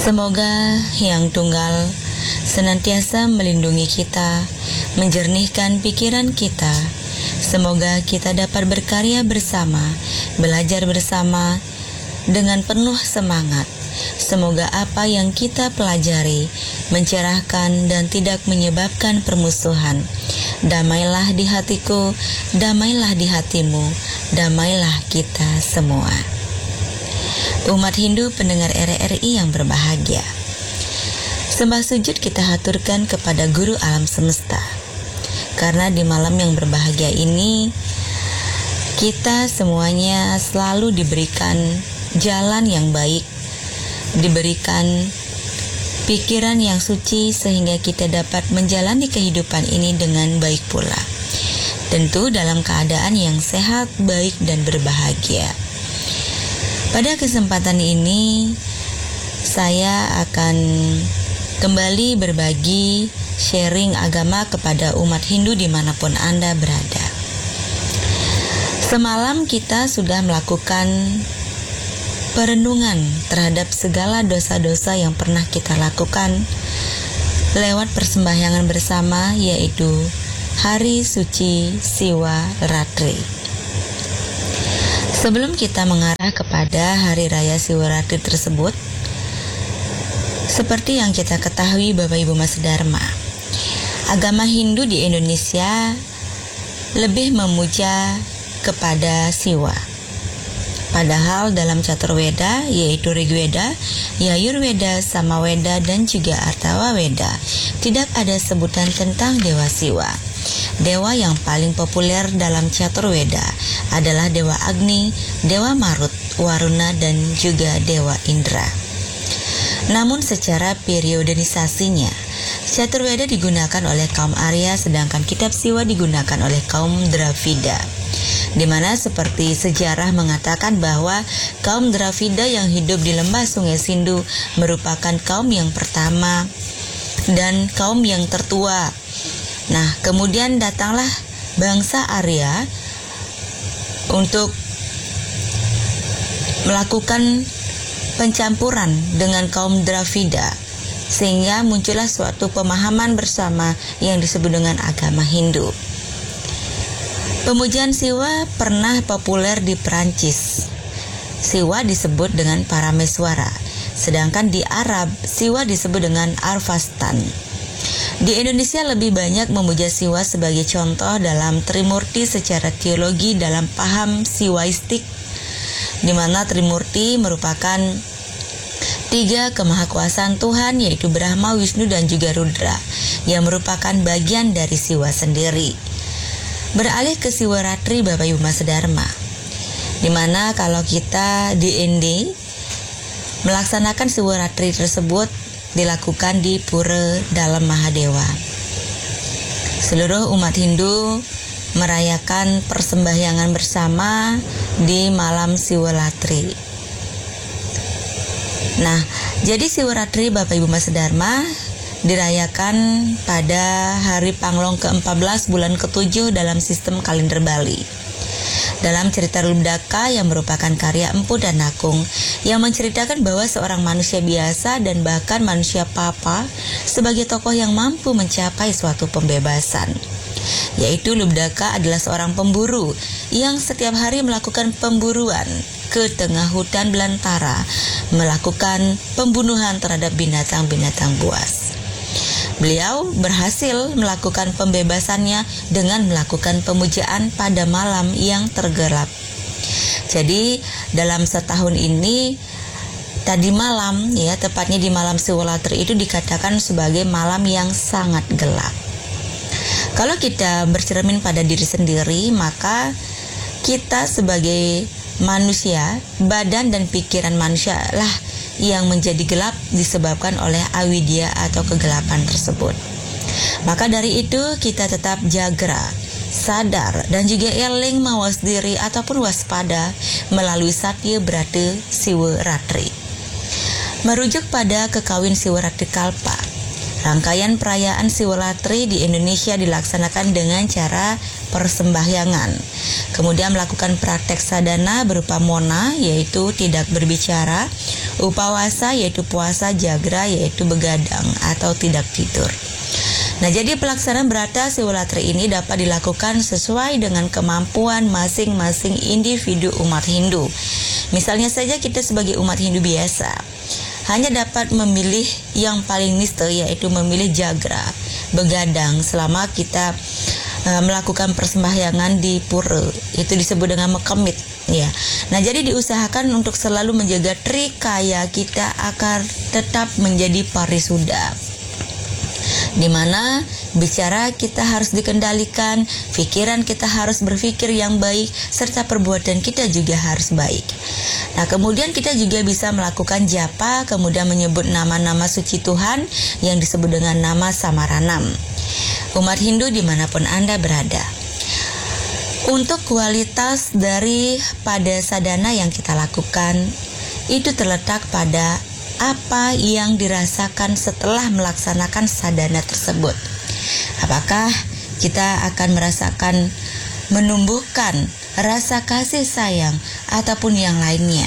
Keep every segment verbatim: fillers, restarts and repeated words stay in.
Semoga Yang Tunggal senantiasa melindungi kita, menjernihkan pikiran kita. Semoga kita dapat berkarya bersama, belajar bersama dengan penuh semangat. Semoga apa yang kita pelajari mencerahkan dan tidak menyebabkan permusuhan. Damailah di hatiku, damailah di hatimu, damailah kita semua. Umat Hindu pendengar R R I yang berbahagia, sembah sujud kita haturkan kepada Guru Alam Semesta. Karena di malam yang berbahagia ini, kita semuanya selalu diberikan jalan yang baik, diberikan pikiran yang suci sehingga kita dapat menjalani kehidupan ini dengan baik pula. Tentu dalam keadaan yang sehat, baik, dan berbahagia. Pada kesempatan ini, saya akan kembali berbagi sharing agama kepada umat Hindu dimanapun Anda berada. Semalam kita sudah melakukan perenungan terhadap segala dosa-dosa yang pernah kita lakukan lewat persembahyangan bersama, yaitu Hari Suci Siwa Ratri. Sebelum kita mengarah kepada Hari Raya Siwaratri tersebut, seperti yang kita ketahui Bapak Ibu Mas Dharma, agama Hindu di Indonesia lebih memuja kepada Siwa. Padahal dalam Caturveda, yaitu Rigveda, Yajurveda, Samaveda, dan juga Atharvaveda, tidak ada sebutan tentang Dewa Siwa. Dewa yang paling populer dalam Caturveda adalah Dewa Agni, Dewa Marut, Waruna, dan juga Dewa Indra. Namun secara periodenisasinya, Caturveda digunakan oleh kaum Arya, sedangkan kitab Siwa digunakan oleh kaum Dravida. Di mana seperti sejarah mengatakan bahwa kaum Dravida yang hidup di lembah Sungai Sindu merupakan kaum yang pertama dan kaum yang tertua. Nah, kemudian datanglah bangsa Arya untuk melakukan pencampuran dengan kaum Dravida, sehingga muncullah suatu pemahaman bersama yang disebut dengan agama Hindu. Pemujaan Siwa pernah populer di Perancis. Siwa disebut dengan Parameswara, sedangkan di Arab Siwa disebut dengan Arvastan. Di Indonesia lebih banyak memuja Siwa sebagai contoh dalam Trimurti secara teologi dalam paham Siwaistik, di mana Trimurti merupakan tiga kemahakuasaan Tuhan, yaitu Brahma, Wisnu, dan juga Rudra, yang merupakan bagian dari Siwa sendiri. Beralih ke Siwaratri Bapak Ibu Mas Dharma, di mana kalau kita di N D melaksanakan Siwaratri tersebut dilakukan di Pura Dalam Mahadewa. Seluruh umat Hindu merayakan persembahyangan bersama di malam Siwaratri. Nah, jadi Siwaratri Bapak Ibu Mas Dharma dirayakan pada hari Panglong ke empat belas bulan ketujuh dalam sistem kalender Bali. Dalam cerita Lubdaka yang merupakan karya Empu dan Nakung, yang menceritakan bahwa seorang manusia biasa dan bahkan manusia papa sebagai tokoh yang mampu mencapai suatu pembebasan. Yaitu Lubdaka adalah seorang pemburu yang setiap hari melakukan pemburuan ke tengah hutan belantara, melakukan pembunuhan terhadap binatang-binatang buas. Beliau berhasil melakukan pembebasannya dengan melakukan pemujaan pada malam yang tergelap. Jadi dalam setahun ini, tadi malam, ya tepatnya di malam Siwaratri itu dikatakan sebagai malam yang sangat gelap. Kalau kita bercermin pada diri sendiri, maka kita sebagai manusia, badan dan pikiran manusia lah yang menjadi gelap disebabkan oleh avidya atau kegelapan tersebut. Maka dari itu kita tetap jagra, sadar, dan juga eling mawas diri ataupun waspada melalui Satya Brata Siwaratri. Merujuk pada kekawin Siwaratri Kalpa, rangkaian perayaan Siwaratri di Indonesia dilaksanakan dengan cara persembahyangan. Kemudian melakukan praktek sadhana berupa mona, yaitu tidak berbicara, Upawasa yaitu puasa, jagra yaitu begadang atau tidak tidur. Nah, jadi pelaksanaan Brata Siwalatri ini dapat dilakukan sesuai dengan kemampuan masing-masing individu umat Hindu. Misalnya saja kita sebagai umat Hindu biasa hanya dapat memilih yang paling nista, yaitu memilih jagra, begadang selama kita uh, melakukan persembahyangan di pura. Itu disebut dengan mekemit, ya. Nah, jadi diusahakan untuk selalu menjaga trikaya kita agar tetap menjadi parisuda, di mana bicara kita harus dikendalikan, pikiran kita harus berpikir yang baik, serta perbuatan kita juga harus baik. Nah, kemudian kita juga bisa melakukan japa, kemudian menyebut nama-nama suci Tuhan yang disebut dengan nama Samaranam. Umat Hindu dimanapun Anda berada, untuk kualitas dari pada sadhana yang kita lakukan, itu terletak pada apa yang dirasakan setelah melaksanakan sadhana tersebut. Apakah kita akan merasakan menumbuhkan rasa kasih sayang ataupun yang lainnya.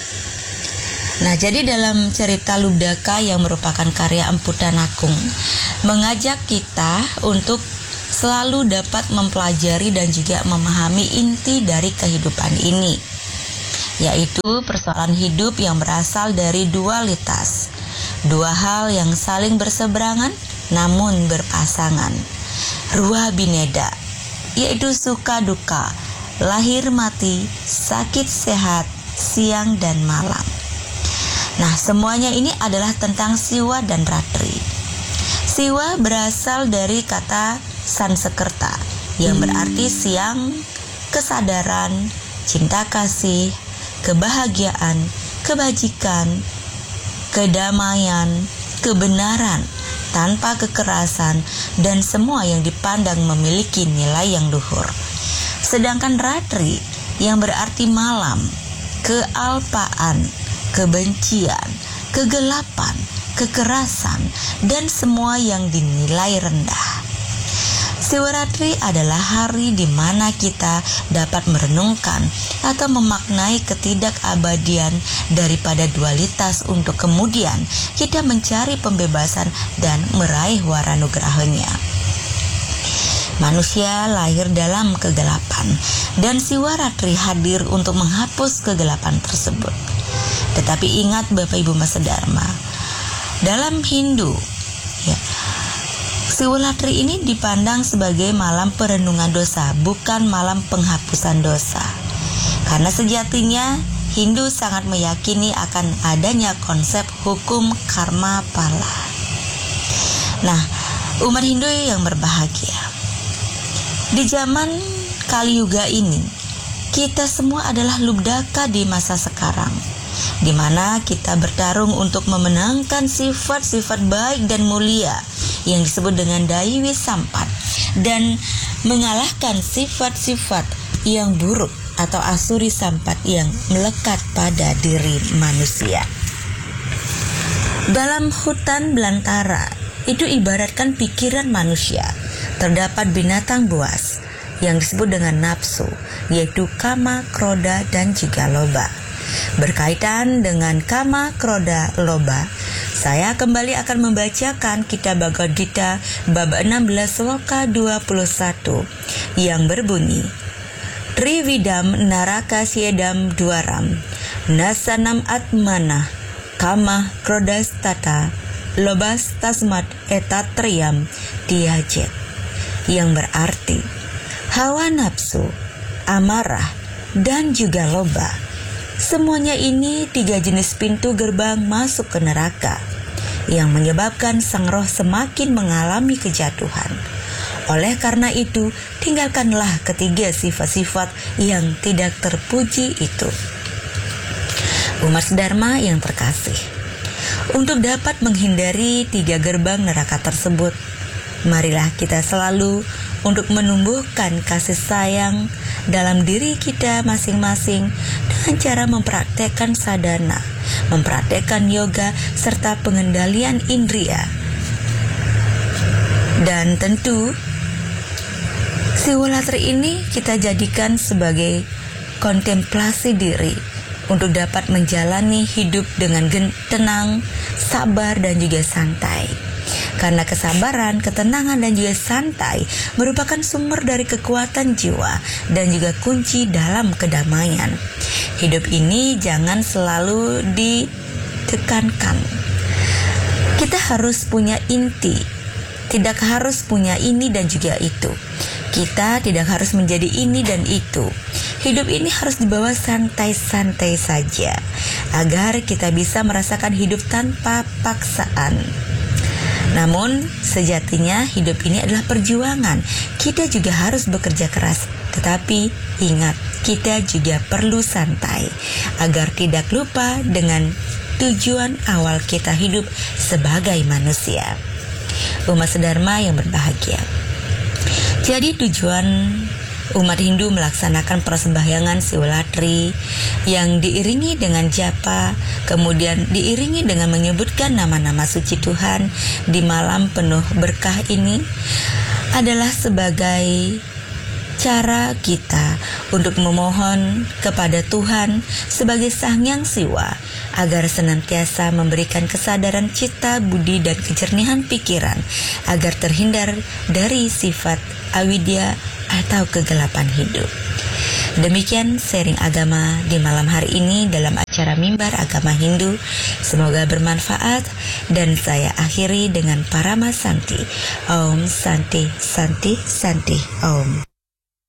Nah, jadi dalam cerita Lubdaka yang merupakan karya Empu Tanakung mengajak kita untuk selalu dapat mempelajari dan juga memahami inti dari kehidupan ini, yaitu persoalan hidup yang berasal dari dualitas, dua hal yang saling berseberangan namun berpasangan. Ruha bineda, yaitu suka duka, lahir mati, sakit sehat, siang dan malam. Nah, semuanya ini adalah tentang Siwa dan Ratri. Siwa berasal dari kata Sansekerta yang berarti siang, kesadaran, cinta kasih, kebahagiaan, kebajikan, kedamaian, kebenaran, tanpa kekerasan, dan semua yang dipandang memiliki nilai yang luhur. Sedangkan Ratri yang berarti malam, kealpaan, kebencian, kegelapan, kekerasan, dan semua yang dinilai rendah. Siwaratri adalah hari di mana kita dapat merenungkan atau memaknai ketidakabadian daripada dualitas untuk kemudian kita mencari pembebasan dan meraih waranugrahanya. Manusia lahir dalam kegelapan dan Siwaratri hadir untuk menghapus kegelapan tersebut. Tetapi ingat Bapak Ibu Mas Dharma, dalam Hindu, ya, Siwalatri ini dipandang sebagai malam perenungan dosa, bukan malam penghapusan dosa. Karena sejatinya Hindu sangat meyakini akan adanya konsep hukum karma pala. Nah, umat Hindu yang berbahagia, di zaman Kali Yuga ini, kita semua adalah Lubdaka di masa sekarang, di mana kita bertarung untuk memenangkan sifat-sifat baik dan mulia yang disebut dengan Daiwi Sampat dan mengalahkan sifat-sifat yang buruk atau Asuri Sampat yang melekat pada diri manusia. Dalam hutan belantara itu ibaratkan pikiran manusia, terdapat binatang buas yang disebut dengan nafsu, yaitu kama, kroda, dan juga loba. Berkaitan dengan kama, kroda, loba, saya kembali akan membacakan kitab Bhagavad Gita bab enam belas sloka dua puluh satu yang berbunyi, Trividam naraka siedam dwaram nasanam atmana kama krodas tata lobas tasmat etatriam diajet, yang berarti hawa nafsu, amarah, dan juga loba. Semuanya ini tiga jenis pintu gerbang masuk ke neraka yang menyebabkan sang roh semakin mengalami kejatuhan. Oleh karena itu, tinggalkanlah ketiga sifat-sifat yang tidak terpuji itu. Umat Dharma yang terkasih, untuk dapat menghindari tiga gerbang neraka tersebut, marilah kita selalu untuk menumbuhkan kasih sayang dalam diri kita masing-masing dengan cara mempraktekkan sadhana, mempraktekkan yoga, serta pengendalian indria. Dan tentu Siwalatri ini kita jadikan sebagai kontemplasi diri untuk dapat menjalani hidup dengan tenang, sabar, dan juga santai. Karena kesabaran, ketenangan, dan juga santai merupakan sumber dari kekuatan jiwa dan juga kunci dalam kedamaian. Hidup ini jangan selalu ditekankan. Kita harus punya inti, tidak harus punya ini dan juga itu. Kita tidak harus menjadi ini dan itu. Hidup ini harus dibawa santai-santai saja, agar kita bisa merasakan hidup tanpa paksaan. Namun, sejatinya hidup ini adalah perjuangan. Kita juga harus bekerja keras. Tetapi, ingat, kita juga perlu santai, agar tidak lupa dengan tujuan awal kita hidup sebagai manusia. Umat sedharma yang berbahagia. Jadi tujuan umat Hindu melaksanakan persembahyangan Siwalatri yang diiringi dengan japa, kemudian diiringi dengan menyebutkan nama-nama suci Tuhan di malam penuh berkah ini adalah sebagai cara kita untuk memohon kepada Tuhan sebagai Sang Hyang Siwa agar senantiasa memberikan kesadaran cita, budi, dan kejernihan pikiran agar terhindar dari sifat awidya atau kegelapan hidup. Demikian sharing agama di malam hari ini dalam acara Mimbar Agama Hindu. Semoga bermanfaat dan saya akhiri dengan Parama Santi. Om Santi Santi Santi Om.